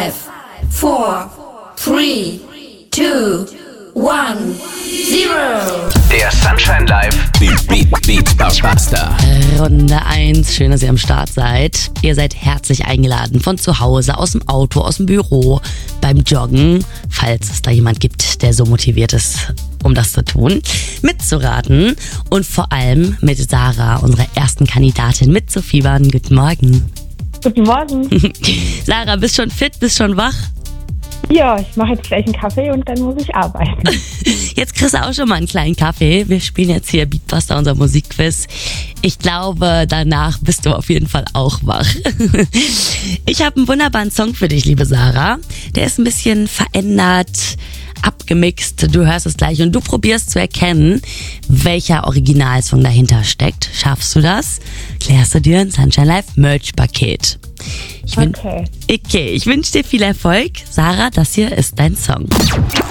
4, 3, 2, 1, 0. Der Sunshine Live Beat Buster. Runde 1, schön, dass ihr am Start seid. Ihr seid herzlich eingeladen von zu Hause, aus dem Auto, aus dem Büro, beim Joggen, falls es da jemand gibt, der so motiviert ist, um das zu tun, mitzuraten und vor allem mit Sarah, unserer ersten Kandidatin, mitzufiebern. Guten Morgen. Guten Morgen. Sarah, bist schon fit, bist schon wach? Ja, ich mache jetzt gleich einen Kaffee und dann muss ich arbeiten. Jetzt kriegst du auch schon mal einen kleinen Kaffee. Wir spielen jetzt hier Beatbuster, unser Musikquiz. Ich glaube, danach bist du auf jeden Fall auch wach. Ich habe einen wunderbaren Song für dich, liebe Sarah. Der ist ein bisschen verändert, abgemixt. Du hörst es gleich und du probierst zu erkennen, welcher Originalsong dahinter steckt. Schaffst du das? Klärst du dir ein Sunshine Live Merch-Paket. Ich wünsche dir viel Erfolg. Sarah, das hier ist dein Song.